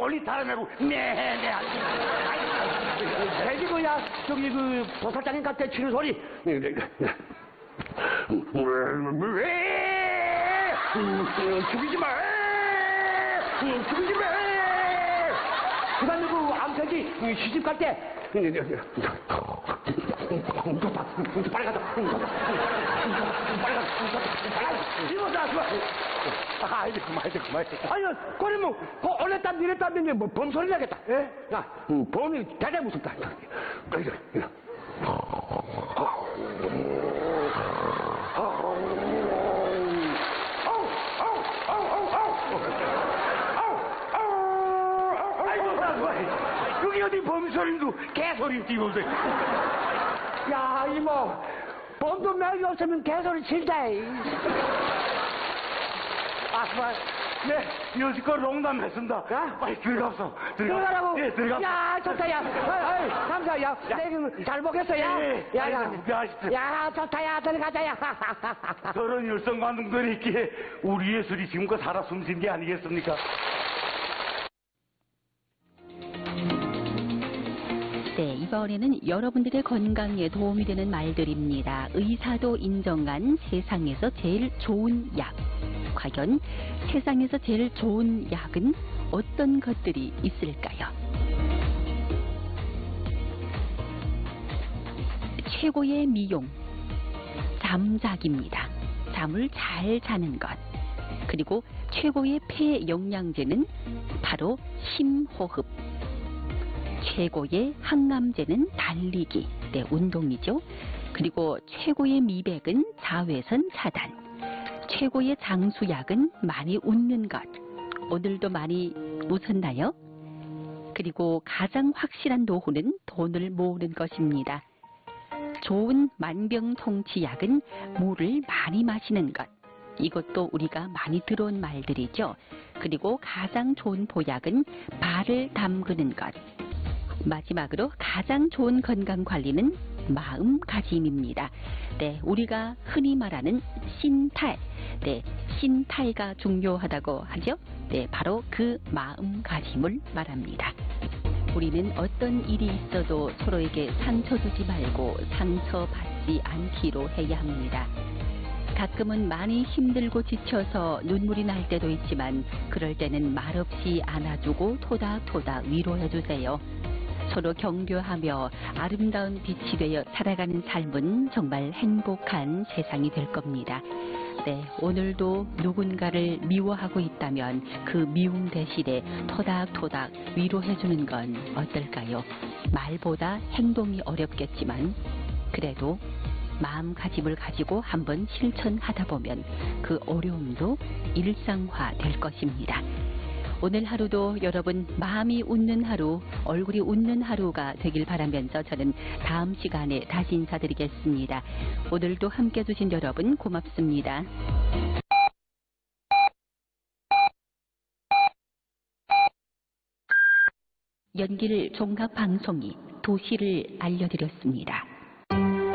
멀리 달아내고 네. 돼지고야 저기 그 보살장님 같은 치는 소리. 죽이지 마. 죽이지 마. 그다음에 그 암태지 시집 갈 때. 빨리 가자. 이거다, 좋아. 이제 그만. 아니, 그러면, 올렸다, 내렸다, 뭐, 범소리 나겠다. 예? 야, 범이 대대 무섭다. 여기 어디 범소리도 개소리 띄우는데. 야, 이모, 범도 맥이 없으면 개소리 칠다. 아스발, 네, 여지껏 농담했습니다. 빨리 들어가서. 들어가라고? 예, 들어가. 야, 좋다, 야. 어이, 감사, 야. 내가 잘 먹겠어, 야. 야, 좋다, 야. 들어가자, 야. 저런 열성관동들이 있기에 우리 예술이 지금껏 살아 숨쉰 게 아니겠습니까? 네, 이번에는 여러분들의 건강에 도움이 되는 말들입니다. 의사도 인정한 세상에서 제일 좋은 약. 과연 세상에서 제일 좋은 약은 어떤 것들이 있을까요? 최고의 미용, 잠자기입니다. 잠을 잘 자는 것. 그리고 최고의 폐 영양제는 바로 심호흡. 최고의 항암제는 달리기, 네, 운동이죠. 그리고 최고의 미백은 자외선 차단. 최고의 장수약은 많이 웃는 것. 오늘도 많이 웃었나요? 그리고 가장 확실한 노후는 돈을 모으는 것입니다. 좋은 만병통치약은 물을 많이 마시는 것. 이것도 우리가 많이 들어온 말들이죠. 그리고 가장 좋은 보약은 발을 담그는 것. 마지막으로 가장 좋은 건강관리는 마음가짐입니다. 네, 우리가 흔히 말하는 신탈. 네, 신탈가 중요하다고 하죠. 네, 바로 그 마음가짐을 말합니다. 우리는 어떤 일이 있어도 서로에게 상처 주지 말고 상처받지 않기로 해야 합니다. 가끔은 많이 힘들고 지쳐서 눈물이 날 때도 있지만 그럴 때는 말없이 안아주고 토닥토닥 위로해주세요. 서로 격려하며 아름다운 빛이 되어 살아가는 삶은 정말 행복한 세상이 될 겁니다. 네, 오늘도 누군가를 미워하고 있다면 그 미움 대신에 토닥토닥 위로해주는 건 어떨까요? 말보다 행동이 어렵겠지만 그래도 마음가짐을 가지고 한번 실천하다 보면 그 어려움도 일상화 될 것입니다. 오늘 하루도 여러분 마음이 웃는 하루, 얼굴이 웃는 하루가 되길 바라면서 저는 다음 시간에 다시 인사드리겠습니다. 오늘도 함께 해주신 여러분 고맙습니다. 연길 종합방송이 도시를 알려드렸습니다.